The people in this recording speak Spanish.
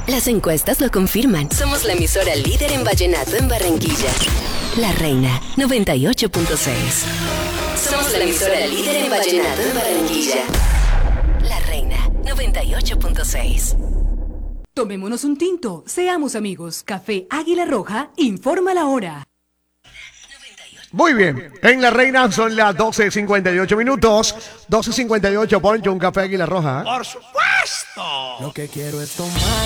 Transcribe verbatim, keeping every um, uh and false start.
Las encuestas lo confirman. Somos la emisora líder en vallenato en Barranquilla. La Reina, noventa y ocho punto seis. Somos la emisora líder en vallenato en Barranquilla. La Reina, noventa y ocho punto seis. Tomémonos un tinto, seamos amigos. Café Águila Roja informa la hora. Muy bien, en La Reina son las doce cincuenta y ocho minutos. doce cincuenta y ocho, poncho un café Águila Roja. ¡Por supuesto! Lo que quiero es tomar